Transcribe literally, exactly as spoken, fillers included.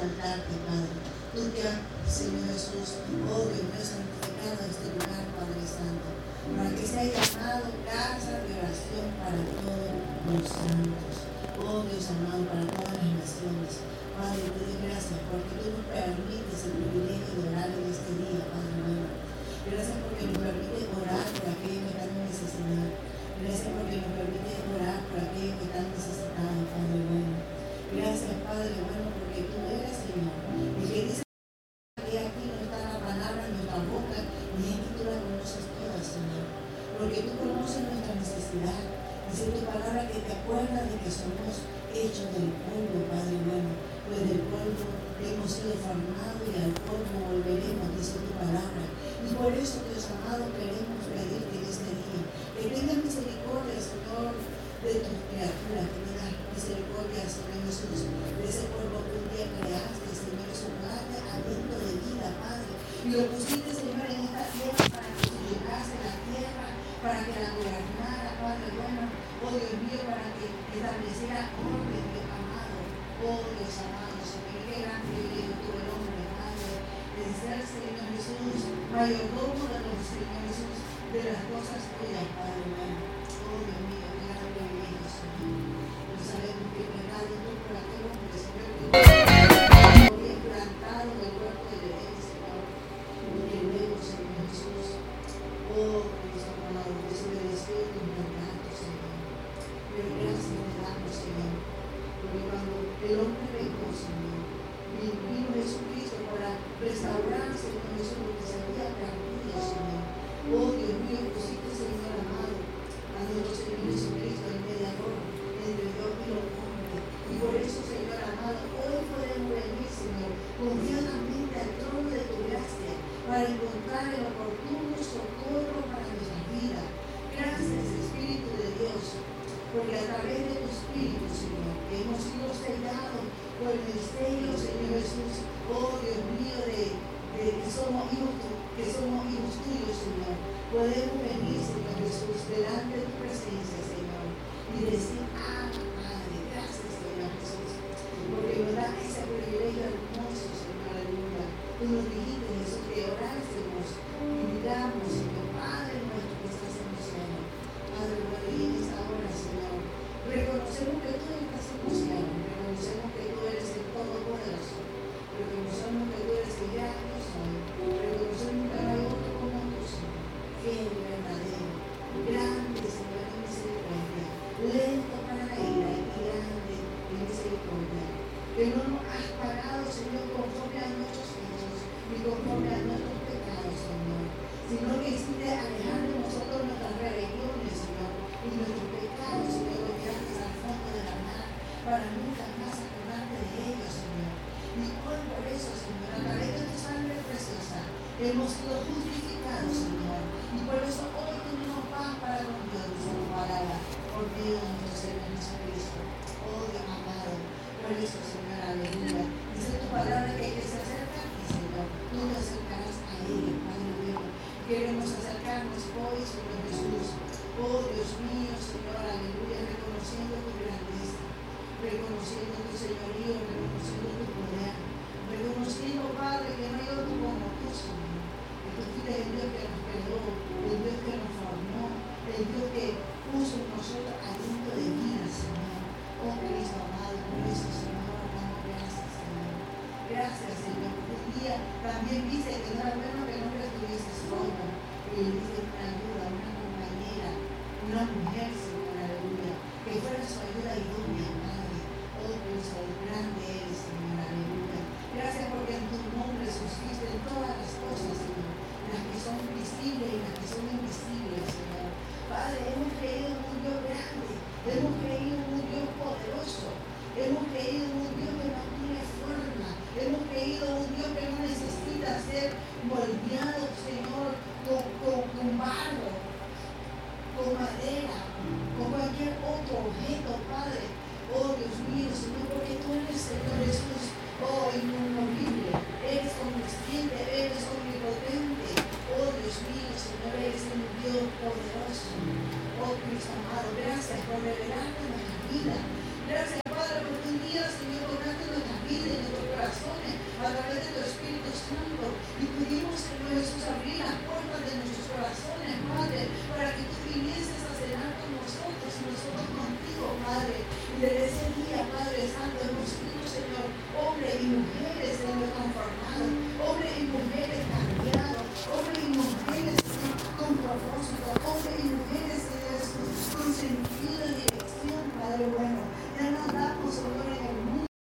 exaltarte, Padre. Tú que has, Señor Jesús, oh Dios mío, santificado este lugar, Padre Santo, para que sea llamado casa de oración para todos los santos. Oh Dios amado, para todas las naciones. Padre, te doy gracias porque tú nos permites el privilegio de orar en este día, Padre bueno. Gracias porque nos permite orar por aquellos que están en necesidad. Gracias porque nos permite orar por aquellos que están necesitados, Padre bueno. Gracias, Padre bueno, porque tú eres, Señor. Y que dice que aquí no está la palabra en nuestra boca, y es que tú la conoces toda, Señor. Porque tú conoces nuestra necesidad. Dice tu palabra que te acuerdas de que somos hechos del polvo, Padre bueno. Pues del polvo hemos sido formados y al polvo volveremos, dice tu palabra. Y por eso, Dios amado, queremos pedirte en este día que tengas misericordia, Señor, de tus criaturas, que tengas misericordia, Señor Jesús, de ese polvo que un día creaste, Señor Jesús, date aliento de vida, Padre. Y lo pusiste, Señor, en esta tierra para que se llegase la tierra, para que la gobernara, Padre bueno. Oh Dios mío, para que estableciera orden, Dios amado. Oh Dios amado, Señor, qué gran privilegio tuvo el hombre, Padre, de ser, Señor Jesús, mayordomo de los, Señor Jesús, de las cosas tuyas, Padre bueno. Oh Dios mío, qué gran privilegio, Señor. No sabemos que pecado tú por aquel hombre, Señor, que había plantado en el cuerpo de Edén, Señor. Y luego, Señor Jesús, oh Dios amado, desobedeció tus mandatos, Señor. Pero gracias te damos, Señor. Porque cuando el hombre pecó, Señor, y vino Jesucristo para restaurar, Señor Jesús, lo que se había perdido, Señor. Oh Dios mío, pusiste, Señor amado, a nuestro Señor Jesucristo, el mediador entre Dios y los hombres. Y por eso, Señor amado, hoy podemos venir, Señor, confiadamente al trono de tu gracia, para encontrar el oportuno socorro para nuestras vidas. Gracias, Espíritu de Dios, porque a través de tu Espíritu, Señor, que hemos sido sellados por el misterio, Señor Jesús, oh Dios mío, de, de que somos hijos, que somos hijos tuyos, Señor. Podemos venir, Señor Jesús, delante de tu presencia, Señor, y decir, ah, Padre, gracias, Señor Jesús, porque nos da ese privilegio hermoso, Señor, aleluya. Tú nos dijiste, Jesús, que orásemos y digamos, Señor, Padre nuestro que estás en los cielos. Padre, bueno, y en esta hora, Señor, reconocemos que tú estás en los cielos, reconocemos que tú eres el Todopoderoso, reconocemos que tú eres el gran yo soy, reconocemos que no hay otro como tú, Señor, fiel y verdadero, grande, Señor, en misericordia, lento para la ira y grande en misericordia, que no nos has pagado, Señor, conforme a nuestros hechos ni conforme a nuestros pecados, Señor, sino que hiciste alejar de nosotros nuestras rebeliones, Señor, y nuestros pecados, Señor, los tiraste al fondo de la mar, para nunca más acordarte de ellos, Señor. Y hoy por eso, Señor, a través de tu sangre preciosa, hemos sido justificados, Señor. Y por eso hoy tenemos paz para con Dios, dice tu palabra, por medio de nuestro Señor Jesucristo. Oh Dios amado, por eso, Señor.